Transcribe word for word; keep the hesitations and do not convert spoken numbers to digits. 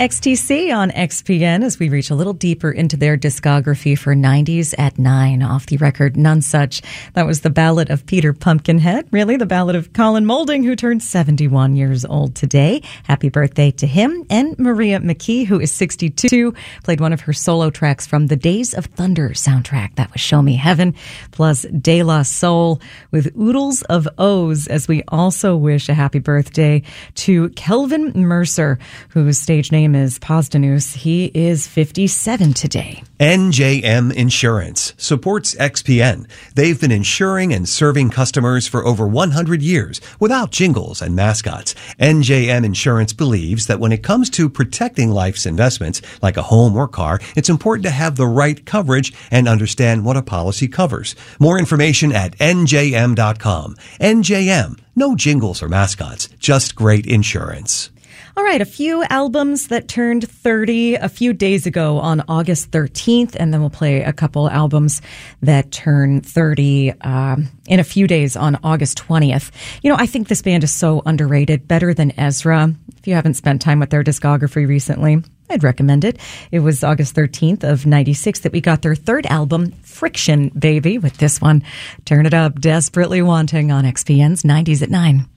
X T C on X P N as we reach a little deeper into their discography for nineties at nine. Off the record, None Such. That was the ballad of Peter Pumpkinhead. Really, the ballad of Colin Moulding, who turned seventy-one years old today. Happy birthday to him. And Maria McKee, who is sixty-two, played one of her solo tracks from the Days of Thunder soundtrack. That was Show Me Heaven, plus De La Soul with Oodles of O's, as we also wish a happy birthday to Kelvin Mercer, whose stage name is Posdnuos. He is fifty-seven today. N J M Insurance supports X P N. They've been insuring and serving customers for over one hundred years without jingles and mascots. N J M Insurance believes that when it comes to protecting life's investments, like a home or car, it's important to have the right coverage and understand what a policy covers. More information at N J M dot com. N J M, no jingles or mascots, just great insurance. All right, a few albums that turned thirty a few days ago on August thirteenth, and then we'll play a couple albums that turn thirty um, in a few days on August twentieth. You know, I think this band is so underrated, better than Ezra. If you haven't spent time with their discography recently, I'd recommend it. It was August thirteenth of ninety-six that we got their third album, Friction Baby, with this one, Turn It Up, Desperately Wanting on X P N's nineties at nine.